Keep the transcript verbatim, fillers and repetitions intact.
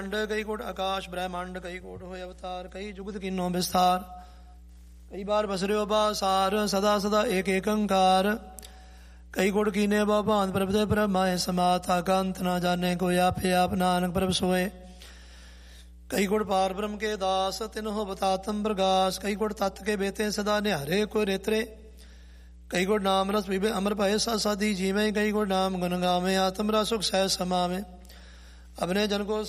ਕਈ ਕੋਟ ਆਕਾਸ਼ ਬ੍ਰਹਿਮੰਡ, ਕਈ ਕੋਟ ਹੋਏ ਅਵਤਾਰ, ਕਈ ਜੁਗਤ ਕੀਨੋ ਵਿਸਥਾਰ, ਕਈ ਬਾਰ ਬਸਰਿਓ ਬਾਸਾਰ, ਸਦਾ ਸਦਾ ਏਕ ਏਕੰਕਾਰ, ਕਈ ਕੋਟ ਕੀਨੇ ਬਾ ਭਾਂਤ ਪ੍ਰਭ ਦੇ ਪ੍ਰਭ ਮਾਏ ਸਮਾਤਾ, ਕੰਤ ਨਾ ਜਾਣੇ ਕੋਈ ਆਪੇ ਆਪ, ਨਾਨਕ ਪ੍ਰਭ ਸੋਏ। ਕਈ ਗੁੜ ਪਾਰ ਬ੍ਰਹਮ ਕੇ ਦਾਸ, ਤਿਨਹੁ ਬਤਾਤਮ ਪ੍ਰਗਾਸ, ਕਈ ਗੁੜ ਤਤ ਕੇ ਬੇਤੇ ਸਦਾ ਨਿਹਾਰੇ ਕੋਈ ਰੇਤਰੇ, ਕਈ ਗੁੜ ਨਾਮ ਰਸ ਪੀਵੇ ਅਮਰ ਭਏ ਸਾ ਸਾਧੀ ਜੀਵੇਂ, ਕਈ ਗੁੜ ਨਾਮ ਗੁਣ ਗਾਵੇਂ ਆਤਮ ਰਸ ਸੁਖ ਸਹਿ ਸਮਾਵੇਂ, ਅਬਨੇ ਜਨ ਕੋ